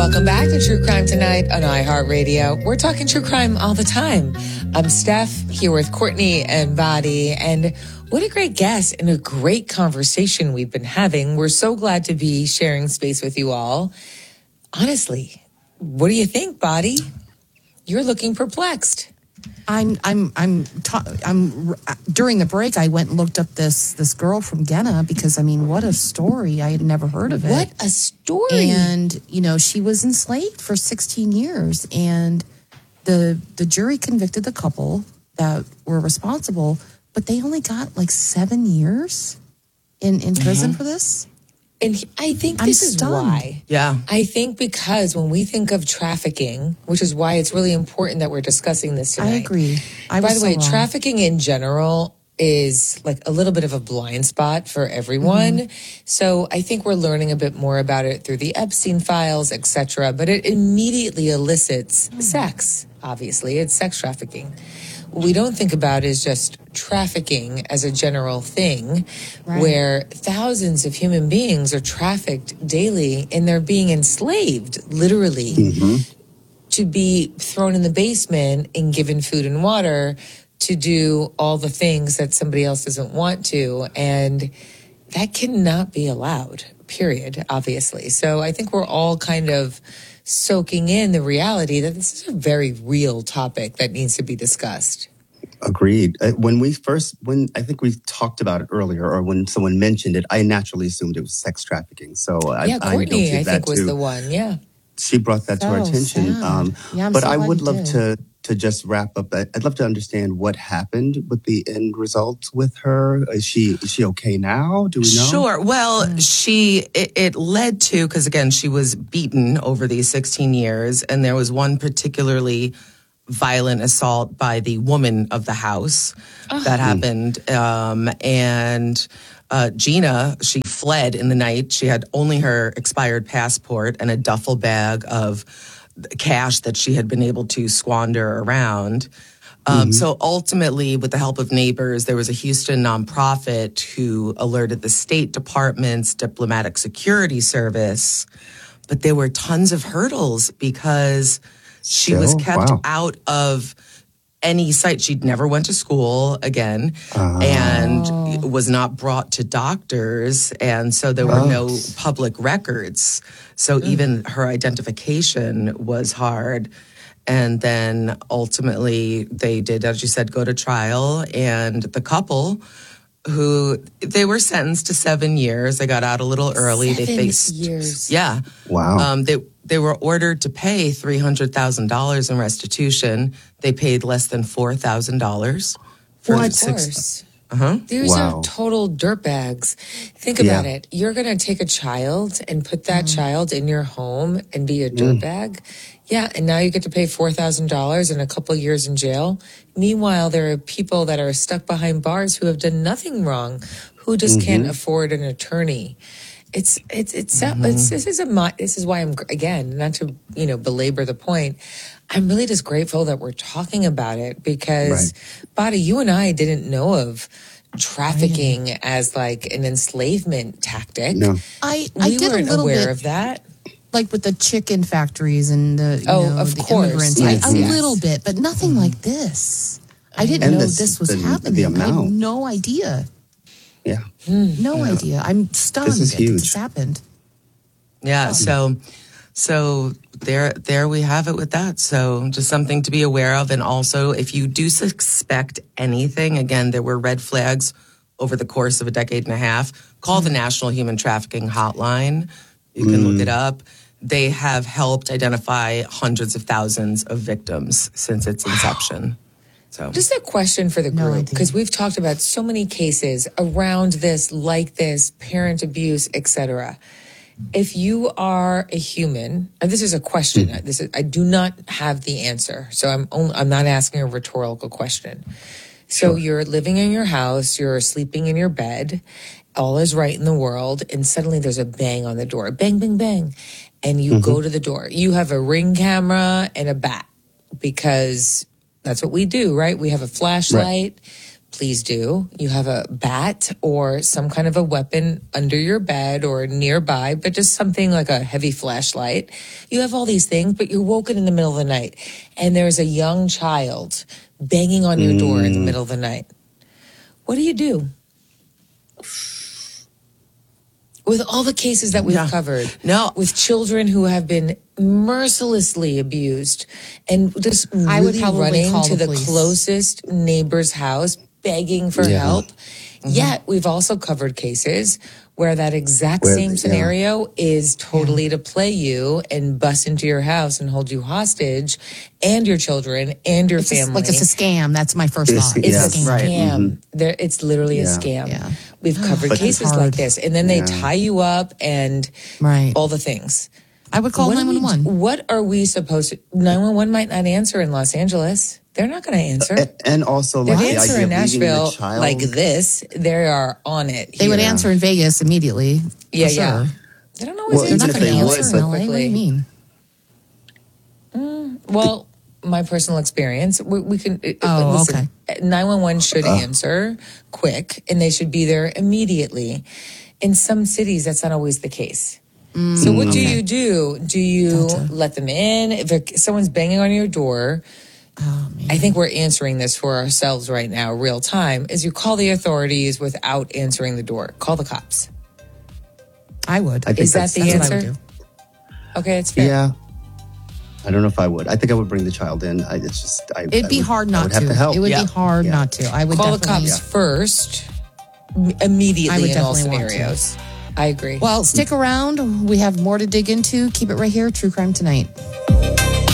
Welcome back to True Crime Tonight on iHeartRadio. We're talking true crime all the time. I'm Steph, here with Courtney and Badi, and what a great guest and a great conversation we've been having. We're so glad to be sharing space with you all. Honestly, what do you think, Badi? You're looking perplexed. I'm during the break, I went and looked up this girl from Ghana because, I mean, what a story. I had never heard of it. What a story. And, she was enslaved for 16 years. And the jury convicted the couple that were responsible, but they only got like 7 years in prison for this. And I think this is why. Yeah. I think because when we think of trafficking, which is why it's really important that we're discussing this tonight. I agree. By the way, trafficking in general is like a little bit of a blind spot for everyone. Mm-hmm. So I think we're learning a bit more about it through the Epstein files, etc. But it immediately elicits sex, obviously. It's sex trafficking. What we don't think about is just trafficking as a general thing, where thousands of human beings are trafficked daily and they're being enslaved, literally, to be thrown in the basement and given food and water to do all the things that somebody else doesn't want to. And that cannot be allowed, period, obviously. So I think we're all kind of soaking in the reality that this is a very real topic that needs to be discussed. Agreed. When I think we talked about it earlier, or when someone mentioned it, I naturally assumed it was sex trafficking. So Courtney, I think, was the one. Yeah, she brought that to our attention. But I would love to just wrap up. I'd love to understand what happened with the end result with her. Is she okay now? Do we know? Sure. Well, it led to, because again, she was beaten over these 16 years, and there was one particularly violent assault by the woman of the house that happened. And Gina, she fled in the night. She had only her expired passport and a duffel bag of cash that she had been able to squander around. So ultimately, with the help of neighbors, there was a Houston nonprofit who alerted the State Department's Diplomatic Security Service. But there were tons of hurdles because she was kept out of any site. She'd never went to school again and was not brought to doctors. And so there were no public records. So even her identification was hard. And then ultimately they did, as you said, go to trial. And the couple, who they were sentenced to 7 years. They got out a little early. 7 they faced years. Yeah. Wow. They were ordered to pay $300,000 in restitution. They paid less than $4,000. Of course. These are total dirtbags. Think about it. You're going to take a child and put that child in your home and be a dirtbag. Yeah, and now you get to pay $4,000 and a couple of years in jail. Meanwhile, there are people that are stuck behind bars who have done nothing wrong, who just can't afford an attorney. This is why I'm, again, not to belabor the point, I'm really just grateful that we're talking about it because, Badi, you and I didn't know of trafficking as like an enslavement tactic. No. I we did weren't a little aware bit of that. Like with the chicken factories and the of the course. immigrants. Yes, A little bit, but nothing like this. I didn't know this was happening. The amount. I had no idea. Yeah. No idea. I'm stunned This is that huge. this happened. Yeah, so there we have it with that. So just something to be aware of. And also, if you do suspect anything, again, there were red flags over the course of a decade and a half, call the National Human Trafficking Hotline. You can look it up. They have helped identify hundreds of thousands of victims since its inception. So, just a question for the group, because we've talked about so many cases around this, like this, parent abuse, etc. If you are a human, and this is a question, I do not have the answer, so I'm not asking a rhetorical question. So you're living in your house, you're sleeping in your bed, all is right in the world, and suddenly there's a bang on the door, bang, bang, bang, and you go to the door. You have a Ring camera and a bat, because that's what we do, right? We have a flashlight, please do. You have a bat or some kind of a weapon under your bed or nearby, but just something like a heavy flashlight. You have all these things, but you're woken in the middle of the night and there's a young child banging on your door in the middle of the night. What do you do? With all the cases that we've covered, with children who have been mercilessly abused and just really running to the closest neighbor's house, begging for help. Yet we've also covered cases where that exact same scenario is totally to play you and bust into your house and hold you hostage and your children and your family. Like it's a scam. That's my first thought. It's a scam. It's literally a scam. Yeah. We've covered cases like this. And then they tie you up and all the things. I would call 911. What are we supposed to... 911 might not answer in Los Angeles. They're not going to answer. And also, like, they answer in Nashville like this. They are on it. They would answer in Vegas immediately. Yeah. Sure. They don't always They're not going to answer in LA. What do you mean? Well, my personal experience, we can... listen, 911 should answer quick, and they should be there immediately. In some cities, that's not always the case. So what do you do? Do you let them in? If someone's banging on your door... I think we're answering this for ourselves right now, real time, is you call the authorities without answering the door. Call the cops. I would. Is that the answer? Okay, it's fair. Yeah. I don't know if I would. I think I would bring the child in. It'd be hard not to. Have to help. It would be hard not to. I would call the cops first, immediately in all scenarios. I agree. Well, stick around. We have more to dig into. Keep it right here. True Crime Tonight.